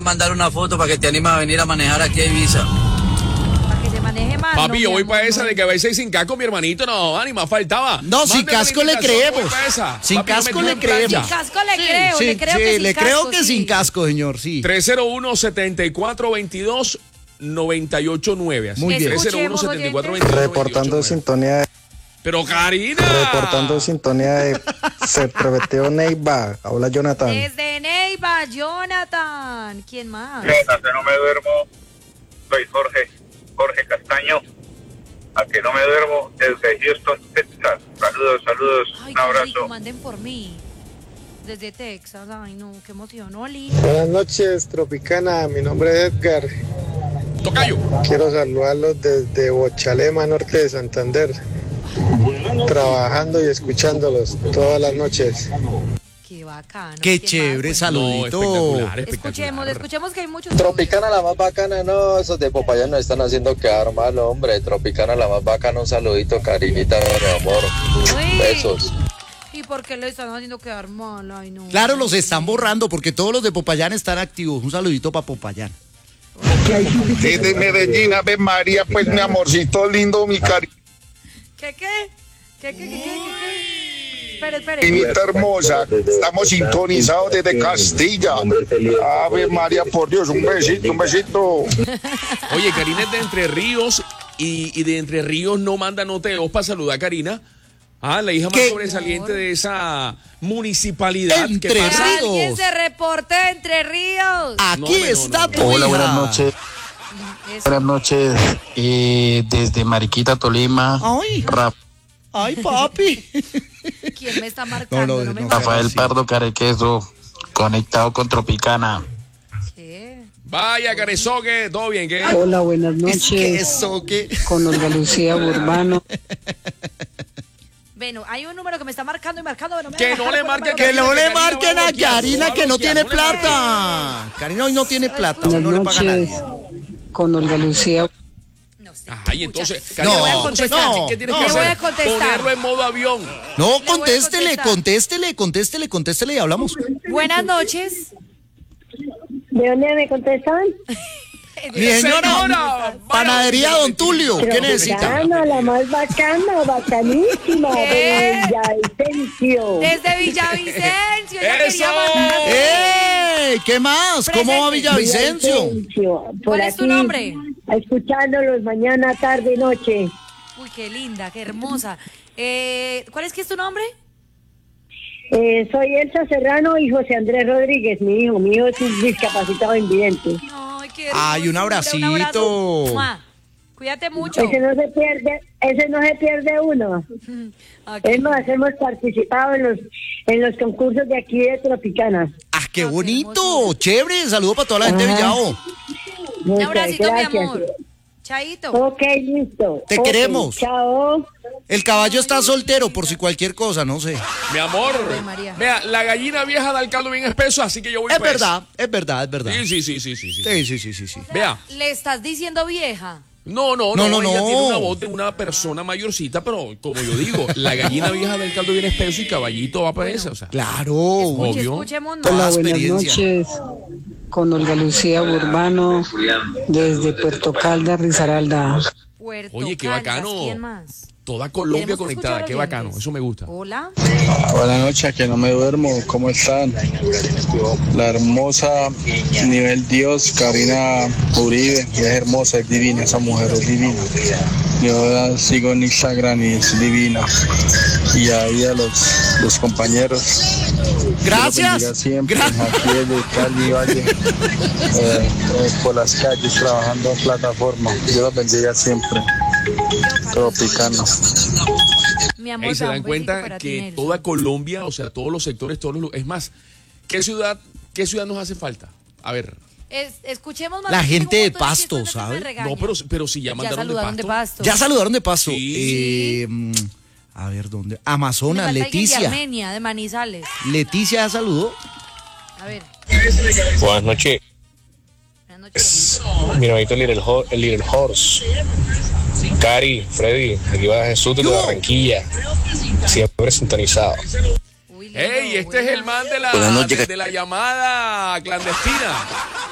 mandar una foto para que te animes a venir a manejar aquí a Ibiza. Para que se maneje más. Papi, no, yo voy amor, para esa no. de que vais a ir sin casco, mi hermanito. No, ni más faltaba. No, sin Mándeme la casco le invitación, creemos. voy pa' esa. Sin Papi, yo casco me le tiro en plancha. creemos. Sin casco le creo, Sí, le creo sí, que sin le casco, creo que sí. sin casco, señor, sí. 301-7422-989. Así. Muy bien. 301-7422-989. Reportando sintonía, Pero Karina. reportando sintonía de Septroveteo Neiva. Habla Jonathan. Desde Neiva, Jonathan. ¿Quién más? A que no me duermo, soy Jorge Castaño. A que no me duermo desde Houston, Texas. Saludos, Ay, un qué abrazo. rico, manden por mí. Desde Texas, ay no, qué emoción, Oli. Buenas noches, Tropicana. Mi nombre es Edgar. Tocayo. Quiero saludarlos desde Bochalema, norte de Santander. Trabajando y escuchándolos todas las noches. Qué bacano. Qué ¿Quién chévere, más? saludito. espectacular, Escuchemos que hay muchos. Tropicana la más bacana, no, esos de Popayán nos están haciendo quedar mal, hombre. Tropicana la más bacana, un saludito, Karinita, mi amor. Uy. Besos. ¿Y por qué le están haciendo quedar mal? Ay, no. Claro, los están borrando porque todos los de Popayán están activos. Un saludito para Popayán. Desde Medellín, Ave María, pues mi amorcito lindo, mi ¿Qué? Espere. carinita hermosa. Estamos sintonizados desde Castilla. Ave María, por Dios, un besito. Oye, Karina es de Entre Ríos y de Entre Ríos no manda noteos para saludar a Karina. Ah, la hija más ¿Qué? sobresaliente de esa municipalidad. Entre ¿Qué pasa? Ríos. Alguien se reporte de Entre Ríos. Aquí No, está no. tu Hola, hija. buenas noches. Eso. Buenas noches. Desde Mariquita, Tolima. Ay, papi. ¿Quién me está marcando? No, me no, marca. Rafael sí. Pardo Carequeso, conectado con Tropicana. ¿Qué? Vaya, Carezogue, todo bien, ¿qué? Hola, buenas Es noches. que eso, que... Con Olga Lucía Urbano. Bueno, hay un número que me está marcando y marcando. Pero Que no le marque, Que no le Karina va marquen a bloquear, Karina va que no bloquear, tiene no le marque. plata. Karina hoy no tiene plata, hoy Buenas no le paga noches. nadie. Con Olga Lucía. No sé. Ajá, y entonces, Escucha, Karina, le voy a contestar. ¿qué tienes No, que le voy hacer? a contestar. Ponerlo en modo avión. No, voy a contéstele y hablamos. Buenas noches. ¿De dónde me contestan? Mi señora, panadería Don Tulio, ¿qué necesita? Bacana, la más bacana, bacanísima. ¿Qué? De Villavicencio. Desde Villavicencio. Ella ¡Eso! quería mandar. ¡Ey! ¿Qué más? ¿Cómo va Villavicencio? Por ¿Cuál es tu aquí, nombre? Escuchándolos mañana, tarde, noche. Uy, qué linda, qué hermosa. ¿Cuál es que es tu nombre? Soy Elsa Serrano y José Andrés Rodríguez, mi hijo. Mi hijo es un discapacitado invidente. Ay, qué Ay, un hermosura, abracito. abrazo. ¡Mua! Cuídate mucho. Ese no se pierde uno. Aquí. Es más, hemos participado en los concursos de aquí de Tropicana. ¡Ah, qué qué bonito! hermosura. Chévere, saludo para toda la gente de Villavo. Un Muchas abracito, mi gracias. amor. Chaito. Ok, listo. Te Ok, queremos. Chao. El caballo está soltero por si cualquier cosa, no sé. Mi amor, Ave María. vea, la gallina vieja da el caldo bien espeso, así que yo voy Es pues. verdad, es verdad, es verdad. Sí. Sí. Vea. ¿Le estás diciendo vieja? No, No. ella tiene una voz de una persona mayorcita, pero como yo digo, la gallina vieja del caldo bien espeso y caballito va para esa, o sea. Claro. Obvio. Escuchemos Toda Hola, más. buenas experiencia. noches. Con Olga Lucía Urbano. Desde Puerto Caldas, Risaralda. Puerto Oye, qué Caldas, bacano. ¿Quién más? Toda Colombia Queremos conectada, escuchar qué bacano, oyentes. eso me gusta. Hola. Buenas noches, que no me duermo. ¿Cómo están? La hermosa nivel Dios, Karina Uribe. Es hermosa, es divina, esa mujer es divina. Yo la sigo en Instagram y es divina. Y ahí a los compañeros. Gracias. Dios los bendiga siempre. Gracias. Aquí desde Cali Valle, por las calles trabajando en plataforma. Dios los bendiga siempre. Tropicano. Mi amor, Ahí se da dan un besito cuenta para ti, que Nelson. toda Colombia, o sea, todos los sectores, es más, ¿qué ciudad nos hace falta? A ver, Escuchemos más. La porque gente tengo de un montón Pasto, después ¿sabe? me regaña. no, pero si ya Ya mandaron saludaron de de pasto. Pasto. Ya saludaron de paso. Sí. A ver, ¿dónde? Me Amazonas, falta alguien de Leticia. Armenia, de Manizales. Leticia ya saludó. A ver. Buenas noches. Buenas noches. Mi hermanito el Little Horse. Cari, Freddy, aquí va Jesús de Barranquilla. Siempre sintonizado. Uy, lindo, ¡Ey! Este es el man de Buenas noches. de la llamada clandestina.